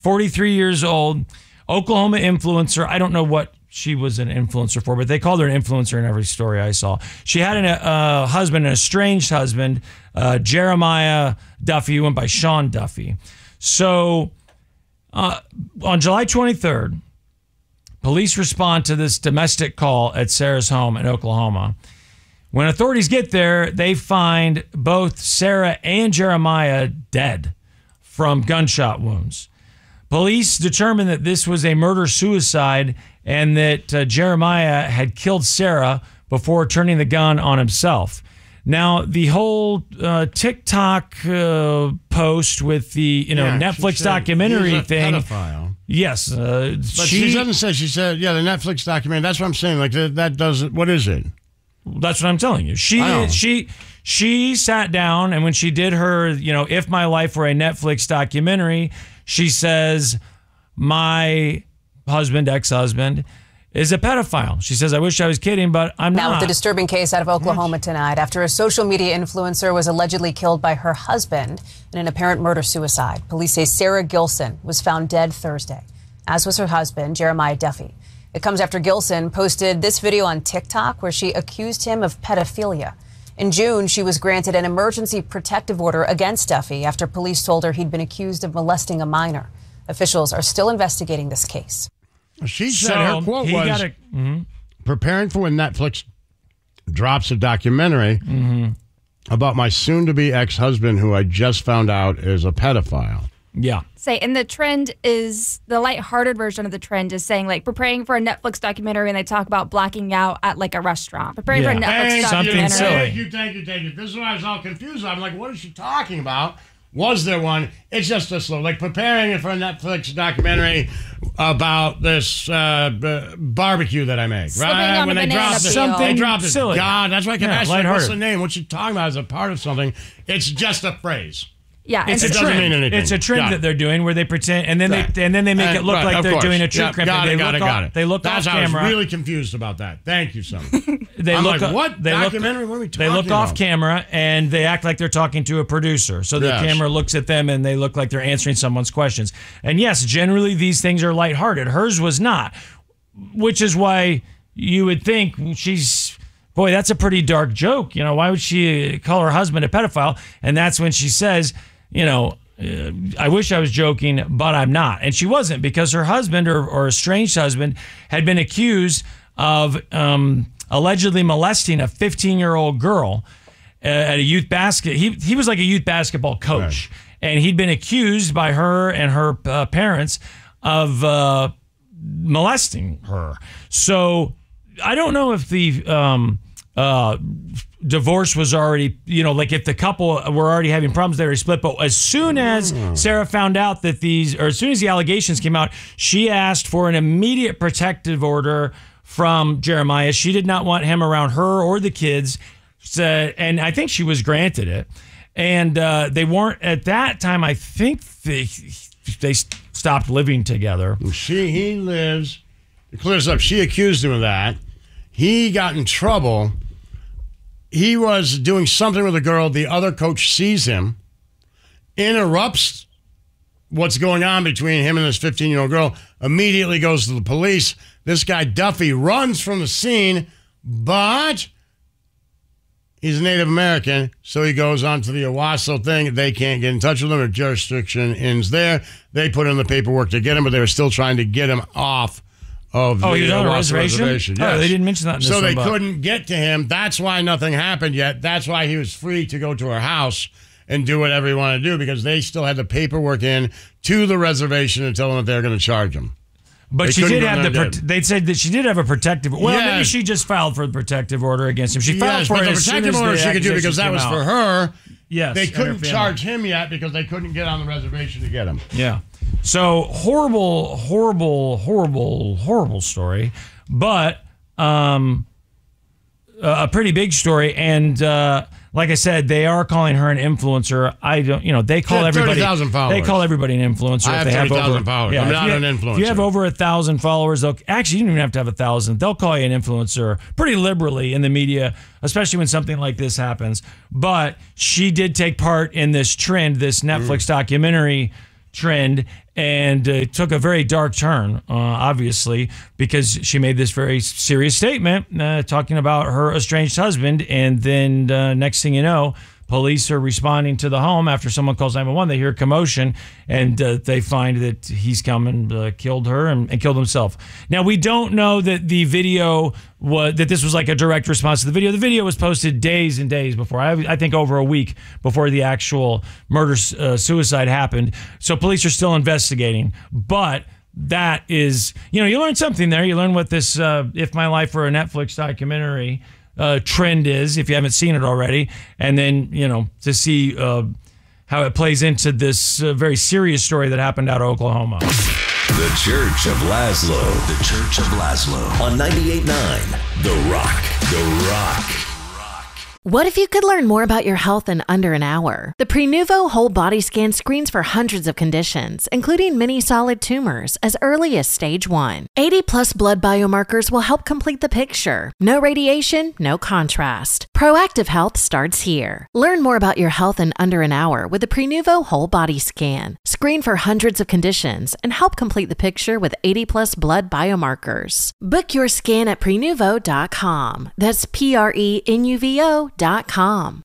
43 years old, Oklahoma influencer. I don't know what she was an influencer for, but they called her an influencer in every story I saw. She had a husband, an estranged husband, Jeremiah Duffy, who went by Sean Duffy. So on July 23rd, police respond to this domestic call at Sarah's home in Oklahoma. When authorities get there, they find both Sarah and Jeremiah dead from gunshot wounds. Police determined that this was a murder-suicide and that Jeremiah had killed Sarah before turning the gun on himself. Now, the whole TikTok post with the Netflix documentary thing. Pedophile. Yes. But she doesn't say, she said, the Netflix documentary. That's what I'm saying. Like, that doesn't, what is it? That's what I'm telling you. She sat down, and when she did her, If My Life Were a Netflix documentary, she says, my husband, ex-husband, is a pedophile. She says, I wish I was kidding, but I'm not. Now with the disturbing case out of Oklahoma tonight after a social media influencer was allegedly killed by her husband in an apparent murder-suicide. Police say Sarah Gilson was found dead Thursday, as was her husband, Jeremiah Duffy. It comes after Gilson posted this video on TikTok where she accused him of pedophilia. In June, she was granted an emergency protective order against Duffy after police told her he'd been accused of molesting a minor. Officials are still investigating this case. She said her quote was, preparing for when Netflix drops a documentary about my soon-to-be ex-husband who I just found out is a pedophile. Yeah. And the trend is, the lighthearted version of the trend is saying, like, preparing for a Netflix documentary, and they talk about blacking out at, like, a restaurant. Preparing for a Netflix documentary. Silly. Thank you. This is why I was all confused. I'm like, what is she talking about? Was there one? It's just a slow, like preparing for a Netflix documentary about this barbecue that I make, right? When they dropped it, silly. God, that's why I kept asking, what's the name? What you talking about as a part of something? It's just a phrase. Yeah, it doesn't mean anything. It's a trend that they're doing where they pretend and then they make it look like they're doing a true crime. Got it. They look off camera. I was really confused about that. Thank you, son. What documentary? What are we talking about? They look off camera and they act like they're talking to a producer. So the camera looks at them and they look like they're answering someone's questions. And yes, generally these things are lighthearted. Hers was not, which is why you would think boy, that's a pretty dark joke. Why would she call her husband a pedophile? And that's when she says, I wish I was joking, but I'm not. And she wasn't, because her husband or estranged husband had been accused of allegedly molesting a 15-year-old girl at a youth basket. He was like a youth basketball coach. Right. And he'd been accused by her and her parents of molesting her. So I don't know if the divorce was already, like if the couple were already having problems, they were split. But as soon as Sarah found out that as soon as the allegations came out, she asked for an immediate protective order from Jeremiah. She did not want him around her or the kids. And I think she was granted it. And they weren't, at that time, I think they stopped living together. He lives, it clears up, she accused him of that. He got in trouble. He was doing something with a girl. The other coach sees him, interrupts what's going on between him and this 15-year-old girl, immediately goes to the police. This guy, Duffy, runs from the scene, but he's a Native American, so he goes on to the Owasso thing. They can't get in touch with him. Their jurisdiction ends there. They put in the paperwork to get him, but they were still trying to get him off of he was on a reservation? Yes. Oh, they didn't mention that in this So one, they couldn't get to him. That's why nothing happened yet. That's why he was free to go to her house and do whatever he wanted to do, because they still had the paperwork in to the reservation and tell them that they're going to charge him. But she did have they said that she did have a protective. Well, maybe she just filed for the protective order against him. She filed for it the protective order she could do because that was for her. Yes, they couldn't charge him yet because they couldn't get on the reservation to get him. Yeah. So horrible story, but a pretty big story. And like I said, they are calling her an influencer. I don't, they call everybody 30,000 followers. They call everybody an influencer. I have 30,000 followers. I'm not an influencer. If you have over 1,000 followers, actually you don't even have to have 1,000. They'll call you an influencer pretty liberally in the media, especially when something like this happens. But she did take part in this trend, this Netflix documentary trend, and it took a very dark turn, obviously, because she made this very serious statement talking about her estranged husband, and then next thing you know, police are responding to the home after someone calls 911. They hear a commotion, and they find that he's come and killed her and killed himself. Now, we don't know that the video that this was like a direct response to the video. The video was posted days and days before. I think over a week before the actual murder-suicide happened. So police are still investigating. But that is, you learn something there. You learn what this If My Life Were a Netflix documentary trend is, if you haven't seen it already, and then to see how it plays into this very serious story that happened out of Oklahoma. The Church of Laszlo. The Church of Laszlo on 98.9 The Rock. The Rock. What if you could learn more about your health in under an hour? The Prenuvo Whole Body Scan screens for hundreds of conditions, including many solid tumors, as early as stage 1. 80+ blood biomarkers will help complete the picture. No radiation, no contrast. Proactive health starts here. Learn more about your health in under an hour with the Prenuvo Whole Body Scan. Screen for hundreds of conditions and help complete the picture with 80+ blood biomarkers. Book your scan at Prenuvo.com. That's Prenuvo.com.